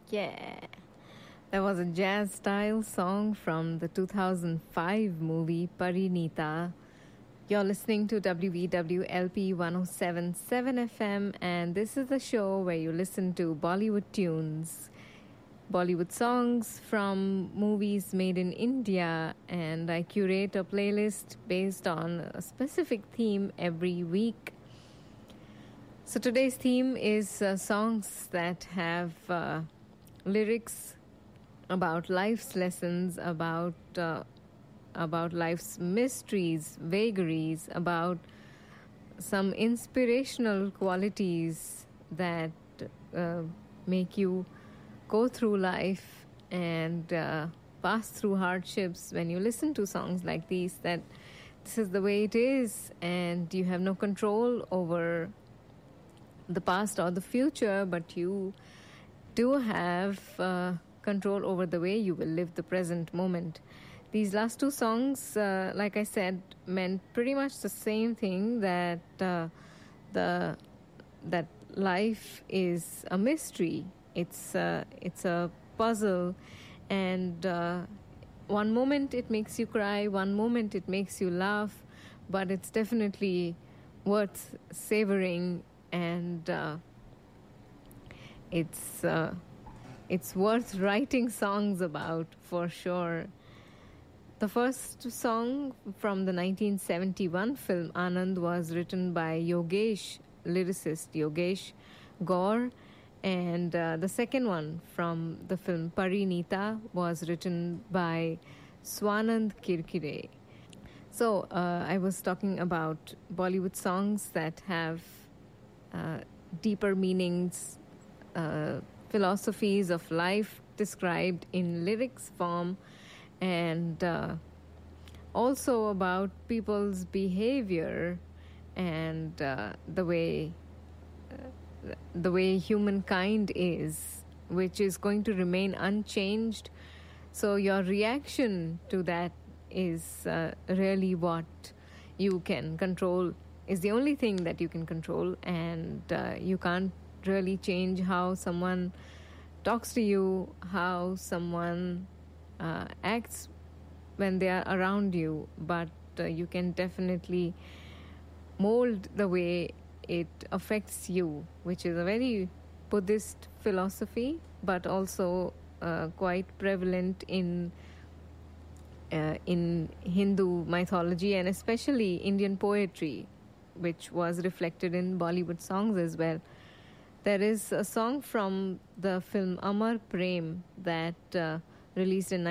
Yeah. That was a jazz style song from the 2005 movie Parinita. You're listening to WVWLP 1077 FM, and this is the show where you listen to Bollywood tunes, Bollywood songs from movies made in India, and I curate a playlist based on a specific theme every week. So today's theme is songs that have lyrics about life's lessons, about life's mysteries, vagaries, about some inspirational qualities that make you go through life and pass through hardships. When you listen to songs like these, that this is the way it is, and you have no control over the past or the future, but you do have control over the way you will live the present moment. These last two songs, like I said, meant pretty much the same thing, that that life is a mystery. It's a puzzle, and one moment it makes you cry, one moment it makes you laugh, but it's definitely worth savoring, and it's worth writing songs about for sure. The first song from the 1971 film Anand was written by Yogesh, lyricist Yogesh Gaur, and the second one from the film Parinita was written by Swanand Kirkire. So I was talking about Bollywood songs that have deeper meanings, philosophies of life described in lyrics form, and also about people's behavior and the way humankind is, which is going to remain unchanged. So your reaction to that is really what you can control, is the only thing that you can control, and you can't really change how someone talks to you, how someone acts when they are around you, but you can definitely mold the way it affects you, which is a very Buddhist philosophy, but also quite prevalent in Hindu mythology, and especially Indian poetry, which was reflected in Bollywood songs as well. There is a song from the film Amar Prem that released in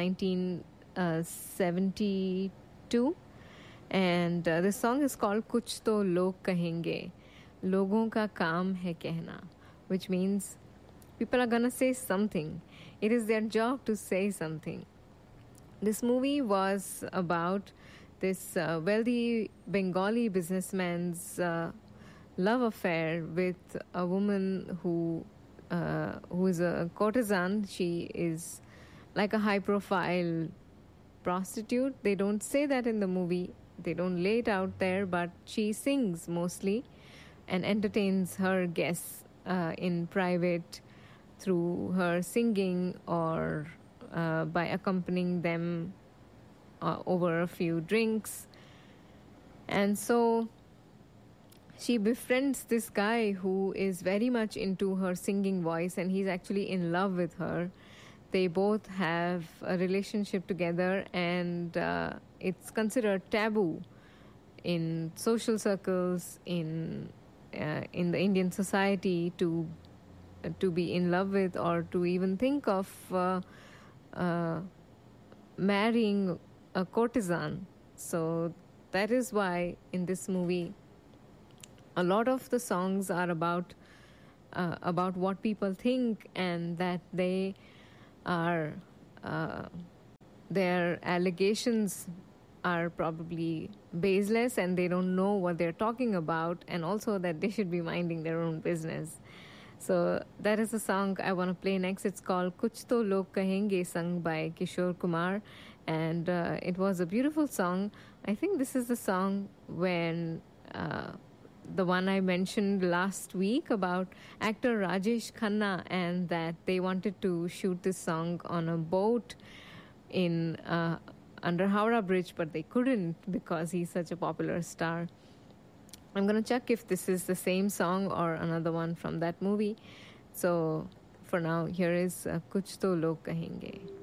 1972, and this song is called Kuch To Log Kahenge, Logon Ka Kaam Hai Kehna, which means people are gonna say something. It is their job to say something. This movie was about this wealthy Bengali businessman's love affair with a woman who is a courtesan. She is like a high-profile prostitute. They don't say that in the movie. They don't lay it out there, but she sings mostly and entertains her guests in private through her singing or by accompanying them over a few drinks. And so she befriends this guy who is very much into her singing voice, and he's actually in love with her. They both have a relationship together, and it's considered taboo in social circles in the Indian society to be in love with, or to even think of marrying a courtesan. So that is why in this movie a lot of the songs are about what people think, and that they are their allegations are probably baseless, and they don't know what they're talking about, and also that they should be minding their own business. So that is the song I want to play next. It's called Kuch To Log Kahenge, sung by Kishore Kumar, and it was a beautiful song. I think this is the song when the one I mentioned last week about actor Rajesh Khanna, and that they wanted to shoot this song on a boat in under Howrah Bridge, but they couldn't because he's such a popular star. I'm gonna check if this is the same song or another one from that movie. So for now, here is Kuch To Log Kahenge.